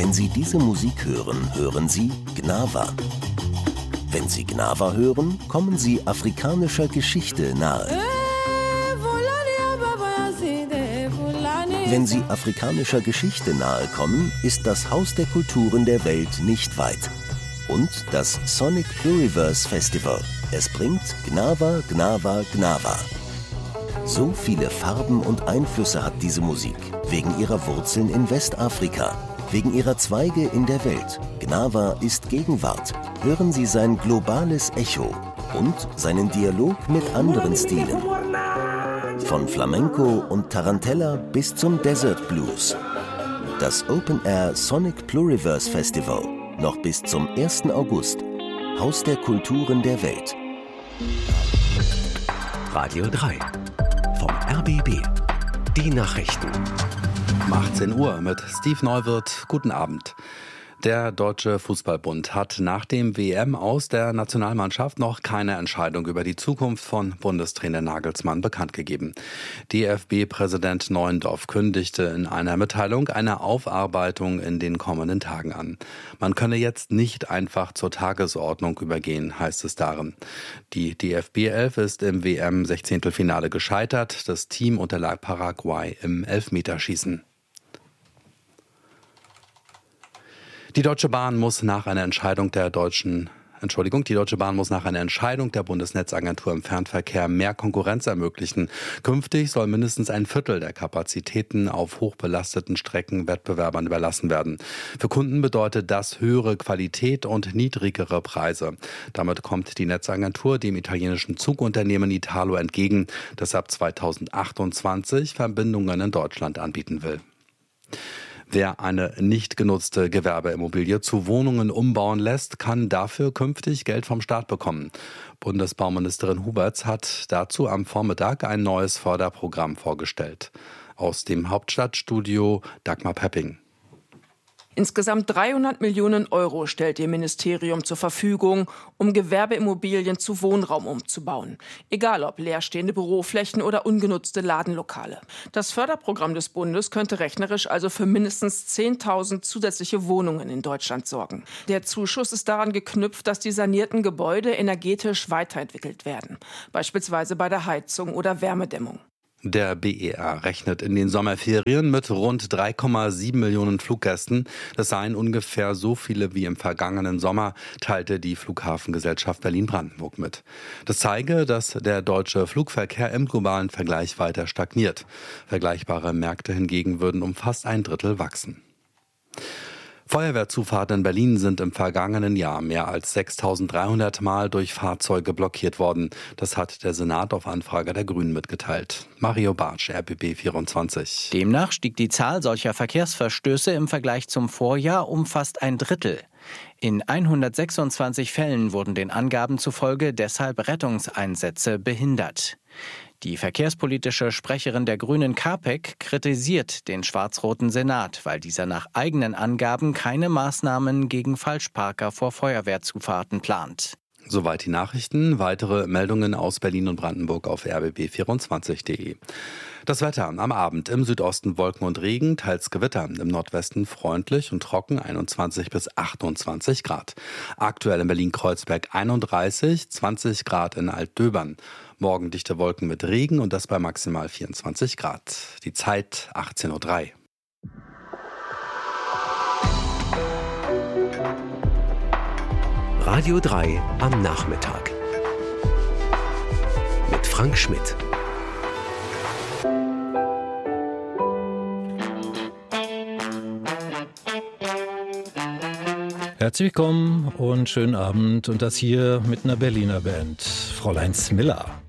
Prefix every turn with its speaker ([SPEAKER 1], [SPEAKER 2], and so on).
[SPEAKER 1] Wenn Sie diese Musik hören, hören Sie Gnawa. Wenn Sie Gnawa hören, kommen Sie afrikanischer Geschichte nahe. Wenn Sie afrikanischer Geschichte nahe kommen, ist das Haus der Kulturen der Welt nicht weit. Und das Sonic Pluriverse Festival. Es bringt Gnawa, Gnawa, Gnawa. So viele Farben und Einflüsse hat diese Musik, wegen ihrer Wurzeln in Westafrika, wegen ihrer Zweige in der Welt. Gnawa ist Gegenwart. Hören Sie sein globales Echo und seinen Dialog mit anderen Stilen. Von Flamenco und Tarantella bis zum Desert Blues. Das Open Air Sonic Pluriverse Festival. Noch bis zum 1. August. Haus der Kulturen der Welt.
[SPEAKER 2] Radio 3 vom RBB. Die Nachrichten.
[SPEAKER 3] Um 18 Uhr mit Steve Neuwirth. Guten Abend. Der Deutsche Fußballbund hat nach dem WM-Aus der Nationalmannschaft noch keine Entscheidung über die Zukunft von Bundestrainer Nagelsmann bekannt gegeben. DFB-Präsident Neuendorf kündigte in einer Mitteilung eine Aufarbeitung in den kommenden Tagen an. Man könne jetzt nicht einfach zur Tagesordnung übergehen, heißt es darin. Die DFB-11 ist im WM-16-Finale gescheitert. Das Team unterlag Paraguay im Elfmeterschießen. Die Deutsche Bahn muss nach einer Entscheidung der Bundesnetzagentur im Fernverkehr mehr Konkurrenz ermöglichen. Künftig soll mindestens ein Viertel der Kapazitäten auf hochbelasteten Strecken Wettbewerbern überlassen werden. Für Kunden bedeutet das höhere Qualität und niedrigere Preise. Damit kommt die Netzagentur dem italienischen Zugunternehmen Italo entgegen, das ab 2028 Verbindungen in Deutschland anbieten will. Wer eine nicht genutzte Gewerbeimmobilie zu Wohnungen umbauen lässt, kann dafür künftig Geld vom Staat bekommen. Bundesbauministerin Huberts hat dazu am Vormittag ein neues Förderprogramm vorgestellt. Aus dem Hauptstadtstudio Dagmar Pepping.
[SPEAKER 4] Insgesamt 300 Millionen Euro stellt ihr Ministerium zur Verfügung, um Gewerbeimmobilien zu Wohnraum umzubauen. Egal ob leerstehende Büroflächen oder ungenutzte Ladenlokale. Das Förderprogramm des Bundes könnte rechnerisch also für mindestens 10.000 zusätzliche Wohnungen in Deutschland sorgen. Der Zuschuss ist daran geknüpft, dass die sanierten Gebäude energetisch weiterentwickelt werden. Beispielsweise bei der Heizung oder Wärmedämmung.
[SPEAKER 3] Der BER rechnet in den Sommerferien mit rund 3,7 Millionen Fluggästen. Das seien ungefähr so viele wie im vergangenen Sommer, teilte die Flughafengesellschaft Berlin-Brandenburg mit. Das zeige, dass der deutsche Flugverkehr im globalen Vergleich weiter stagniert. Vergleichbare Märkte hingegen würden um fast ein Drittel wachsen. Feuerwehrzufahrten in Berlin sind im vergangenen Jahr mehr als 6.300 Mal durch Fahrzeuge blockiert worden. Das hat der Senat auf Anfrage der Grünen mitgeteilt. Mario Bartsch, RBB 24.
[SPEAKER 5] Demnach stieg die Zahl solcher Verkehrsverstöße im Vergleich zum Vorjahr um fast ein Drittel. In 126 Fällen wurden den Angaben zufolge deshalb Rettungseinsätze behindert. Die verkehrspolitische Sprecherin der Grünen Kapek kritisiert den schwarz-roten Senat, weil dieser nach eigenen Angaben keine Maßnahmen gegen Falschparker vor Feuerwehrzufahrten plant.
[SPEAKER 3] Soweit die Nachrichten. Weitere Meldungen aus Berlin und Brandenburg auf rbb24.de. Das Wetter am Abend im Südosten Wolken und Regen, teils Gewitter, im Nordwesten freundlich und trocken 21 bis 28 Grad. Aktuell in Berlin-Kreuzberg 31, 20 Grad in Altdöbern. Morgen dichte Wolken mit Regen und das bei maximal 24 Grad. Die Zeit 18:03 Uhr.
[SPEAKER 2] Radio 3 am Nachmittag. Mit Frank Schmidt.
[SPEAKER 6] Herzlich willkommen und schönen Abend und das hier mit einer Berliner Band, Fräulein Smilla.